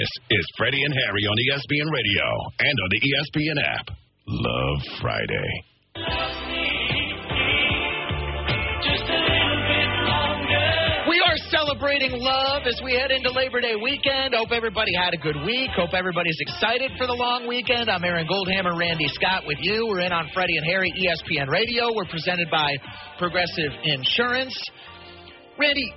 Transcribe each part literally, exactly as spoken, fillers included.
This is Freddie and Harry on E S P N Radio and on the E S P N app. Love Friday. We are celebrating love as we head into Labor Day weekend. Hope everybody had a good week. Hope everybody's excited for the long weekend. I'm Aaron Goldhammer, Randy Scott with you. We're in on Freddie and Harry, E S P N Radio. We're presented by Progressive Insurance. Randy,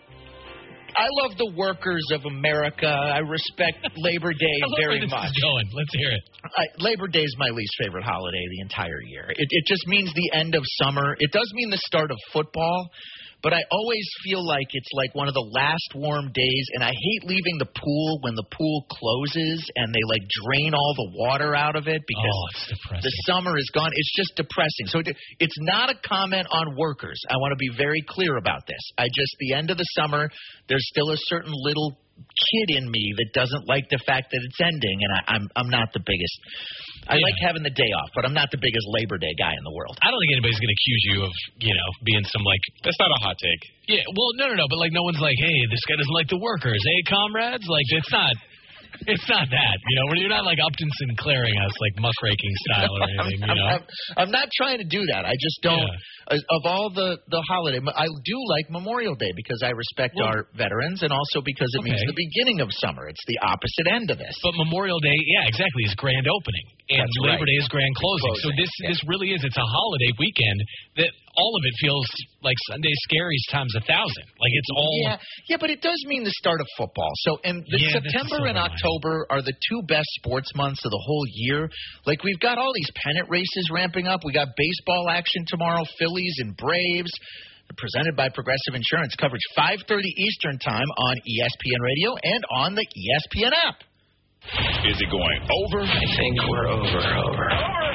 I love the workers of America. I respect Labor Day I love very where this much. Is going. Let's hear it. I, Labor Day is my least favorite holiday the entire year. It, it just means the end of summer. It does mean the start of football, but I always feel like it's like one of the last warm days, and I hate leaving the pool when the pool closes and they like drain all the water out of it because oh, it's depressing. The summer is gone. It's just depressing. So it, it's not a comment on workers. I want to be very clear about this. I just, the end of the summer, there's still a certain little kid in me that doesn't like the fact that it's ending, and I, I'm I'm not the biggest. I yeah. like having the day off, but I'm not the biggest Labor Day guy in the world. I don't think anybody's going to accuse you of, you know, being some, like... That's not a hot take. Yeah, well, no, no, no, but, like, no one's like, hey, this guy doesn't like the workers. Hey, comrades? Like, it's not... It's not that, you know. You're not like Upton Sinclairing us, like muckraking style or anything, you know. I'm, I'm, I'm not trying to do that. I just don't. Yeah. Of all the, the holiday, I do like Memorial Day because I respect well, our veterans and also because it okay. means the beginning of summer. It's the opposite end of this. But Memorial Day, yeah, exactly, is grand opening. And That's Labor right. Day is grand closing. closing. So this yeah. this really is, it's a holiday weekend that all of it feels like Sunday Scaries times a thousand. Like it's all. Yeah, yeah, but it does mean the start of football. So and the yeah, September and October are the two best sports months of the whole year. Like we've got all these pennant races ramping up. We got baseball action tomorrow, Phillies and Braves. Presented by Progressive Insurance. Coverage five thirty Eastern Time on E S P N Radio and on the E S P N app. Is it going over? I think we're over, over.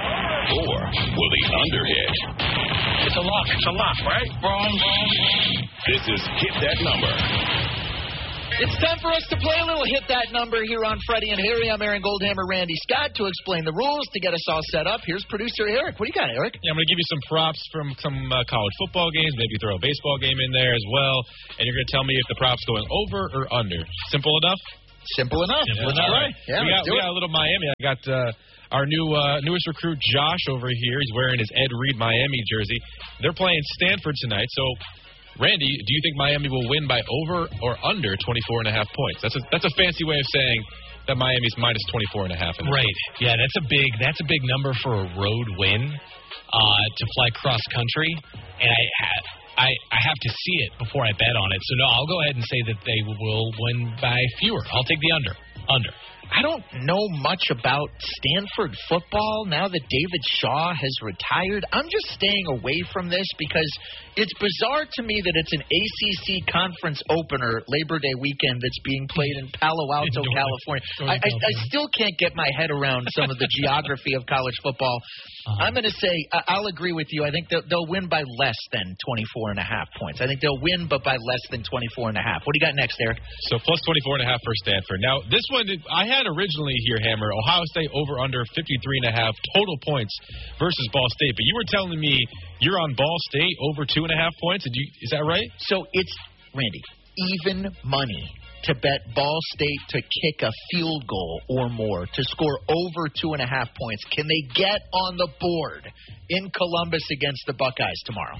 Or will the under hit? It's a lock, it's a lock, right? Wrong. This is Hit That Number. It's time for us to play a little Hit That Number here on Freddie and Harry. I'm Aaron Goldhammer, Randy Scott. To explain the rules, to get us all set up, here's producer Eric. What do you got, Eric? Yeah, I'm going to give you some props from some uh, college football games, maybe throw a baseball game in there as well, and you're going to tell me if the prop's going over or under. Simple enough? Simple enough. Yeah, All right. right. Yeah, we got, do we it. got a little Miami. I got uh, our new uh, newest recruit, Josh, over here. He's wearing his Ed Reed Miami jersey. They're playing Stanford tonight. So, Randy, do you think Miami will win by over or under twenty-four and a half points? That's a, that's a fancy way of saying that Miami's minus twenty-four and a half. Right. Yeah, that's a big that's a big number for a road win uh, to fly cross country. And I have. I, I have to see it before I bet on it. So, no, I'll go ahead and say that they will win by fewer. I'll take the under. Under. I don't know much about Stanford football now that David Shaw has retired. I'm just staying away from this because it's bizarre to me that it's an A C C conference opener Labor Day weekend that's being played in Palo Alto, Northern, California. Northern I, I, I still can't get my head around some of the geography of college football. Uh-huh. I'm going to say I, I'll agree with you. I think they'll, they'll win by less than twenty-four and a half points. I think they'll win, but by less than twenty-four and a half. What do you got next, Eric? So plus twenty-four and a half for Stanford. Now, this one, I had originally here, Hammer, Ohio State over under fifty-three and a half total points versus Ball State. But you were telling me you're on Ball State over two and a half points. Did you, is that right? So it's, Randy, even money to bet Ball State to kick a field goal or more, to score over two and a half points. Can they get on the board in Columbus against the Buckeyes tomorrow?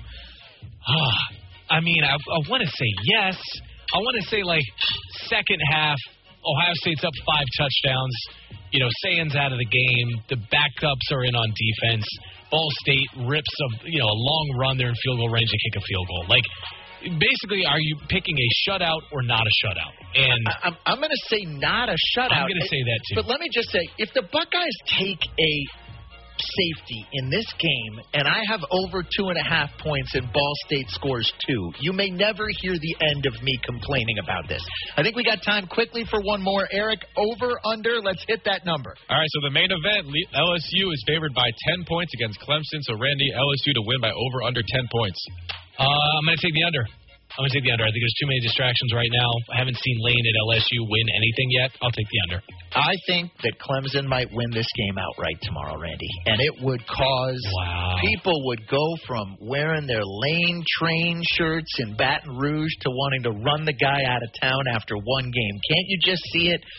I mean, I, I want to say yes. I want to say, like, second half, Ohio State's up five touchdowns. You know, Sayan's out of the game. The backups are in on defense. Ball State rips a, you know, a long run there in field goal range to kick a field goal. Like, basically, are you picking a shutout or not a shutout? And I, I'm, I'm going to say not a shutout. I'm going to say that, too. But let me just say, if the Buckeyes take a safety in this game, and I have over two and a half points and Ball State scores two, you may never hear the end of me complaining about this. I think we got time quickly for one more. Eric, over, under, let's hit that number. All right, so the main event, L S U is favored by ten points against Clemson. So, Randy, L S U to win by over, under ten points. Uh, I'm going to take the under. I'm going to take the under. I think there's too many distractions right now. I haven't seen Lane at L S U win anything yet. I'll take the under. I think that Clemson might win this game outright tomorrow, Randy. And it would cause wow. people would go from wearing their Lane train shirts in Baton Rouge to wanting to run the guy out of town after one game. Can't you just see it?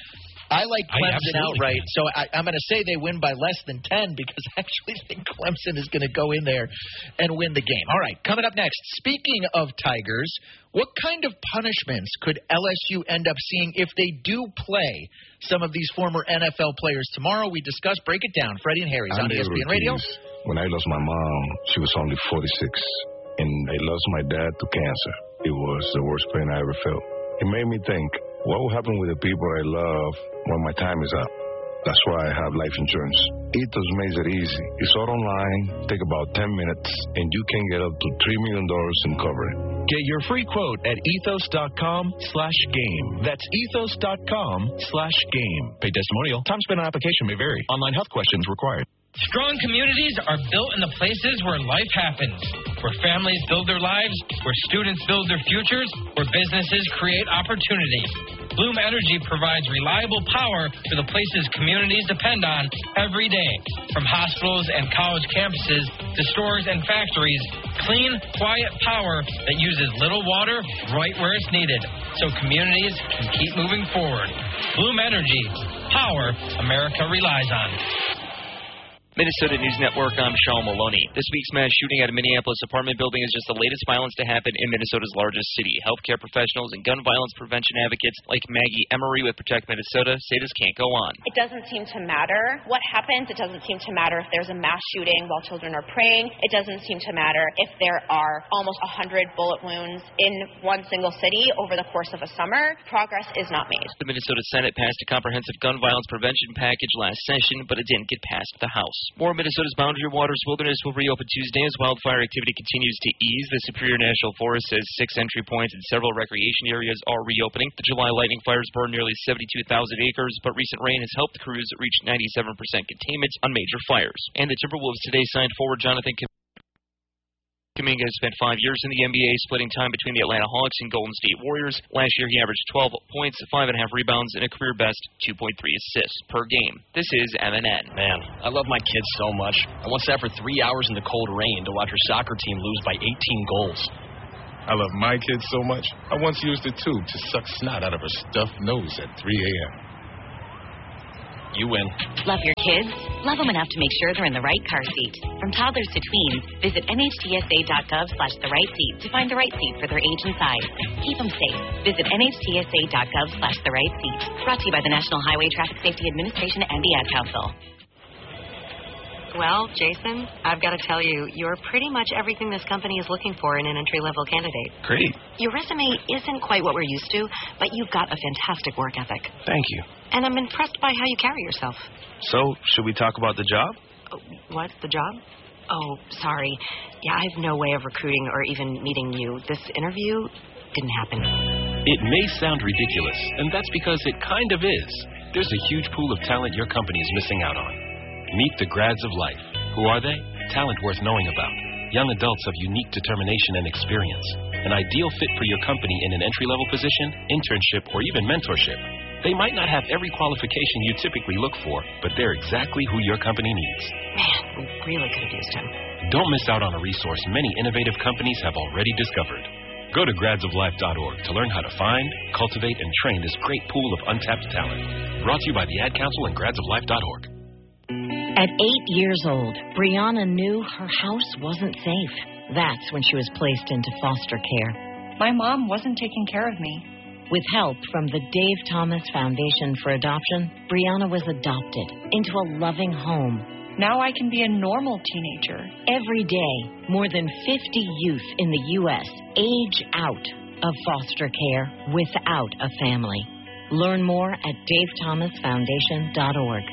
I like I Clemson absolutely outright, can. so I, I'm going to say they win by less than ten because I actually think Clemson is going to go in there and win the game. All right, coming up next, speaking of Tigers, what kind of punishments could L S U end up seeing if they do play some of these former N F L players tomorrow? We discuss. Break it down. Freddie and Harry's on E S P N Radio. When I lost my mom, she was only forty-six, and I lost my dad to cancer. It was the worst pain I ever felt. It made me think, what will happen with the people I love when my time is up? That's why I have life insurance. Ethos makes it easy. It's all online, take about ten minutes, and you can get up to three million dollars in coverage. Get your free quote at ethos.com slash game. That's ethos.com slash game. Pay testimonial. Time spent on application may vary. Online health questions required. Strong communities are built in the places where life happens, where families build their lives, where students build their futures, where businesses create opportunity. Bloom Energy provides reliable power for the places communities depend on every day. From hospitals and college campuses to stores and factories, clean, quiet power that uses little water right where it's needed, so communities can keep moving forward. Bloom Energy, power America relies on. Minnesota News Network, I'm Sean Maloney. This week's mass shooting at a Minneapolis apartment building is just the latest violence to happen in Minnesota's largest city. Healthcare professionals and gun violence prevention advocates like Maggie Emery with Protect Minnesota say this can't go on. It doesn't seem to matter what happens. It doesn't seem to matter if there's a mass shooting while children are praying. It doesn't seem to matter if there are almost one hundred bullet wounds in one single city over the course of a summer. Progress is not made. The Minnesota Senate passed a comprehensive gun violence prevention package last session, but it didn't get past the House. More Minnesota's Boundary Waters Wilderness will reopen Tuesday as wildfire activity continues to ease. The Superior National Forest says six entry points and several recreation areas are reopening. The July lightning fires burned nearly seventy-two thousand acres, but recent rain has helped crews reach ninety-seven percent containment on major fires. And the Timberwolves today signed forward Jonathan Kim- Kuminga has spent five years in the N B A, splitting time between the Atlanta Hawks and Golden State Warriors. Last year, he averaged twelve points, five and a half rebounds, and a career-best two point three assists per game. This is M N N. Man, I love my kids so much. I once sat for three hours in the cold rain to watch her soccer team lose by eighteen goals. I love my kids so much, I once used a tube to suck snot out of her stuffed nose at three a.m. You win. Love your kids? Love them enough to make sure they're in the right car seat. From toddlers to tweens, visit N H T S A dot gov slash the right seat to find the right seat for their age and size. Keep them safe. Visit N H T S A dot gov slash the right seat. Brought to you by the National Highway Traffic Safety Administration and the Ad Council. Well, Jason, I've got to tell you, you're pretty much everything this company is looking for in an entry-level candidate. Great. Your resume isn't quite what we're used to, but you've got a fantastic work ethic. Thank you. And I'm impressed by how you carry yourself. So, should we talk about the job? Oh, what? The job? Oh, sorry. Yeah, I have no way of recruiting or even meeting you. This interview didn't happen. It may sound ridiculous, and that's because it kind of is. There's a huge pool of talent your company is missing out on. Meet the grads of life. Who are they? Talent worth knowing about. Young adults of unique determination and experience. An ideal fit for your company in an entry-level position, internship, or even mentorship. They might not have every qualification you typically look for, but they're exactly who your company needs. Man, we really could have used him. Don't miss out on a resource many innovative companies have already discovered. Go to grads of life dot org to learn how to find, cultivate, and train this great pool of untapped talent. Brought to you by the Ad Council and grads of life dot org. At eight years old, Brianna knew her house wasn't safe. That's when she was placed into foster care. My mom wasn't taking care of me. With help from the Dave Thomas Foundation for Adoption, Brianna was adopted into a loving home. Now I can be a normal teenager. Every day, more than fifty youth in the U S age out of foster care without a family. Learn more at dave thomas foundation dot org.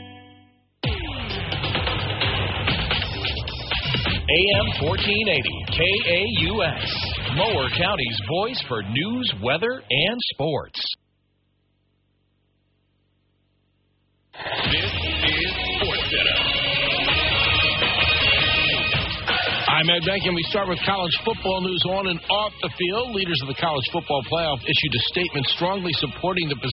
A M fourteen eighty, K A U S, Mower County's voice for news, weather, and sports. This is SportsCenter. I'm Ed Benkin. We start with college football news on and off the field. Leaders of the college football playoff issued a statement strongly supporting the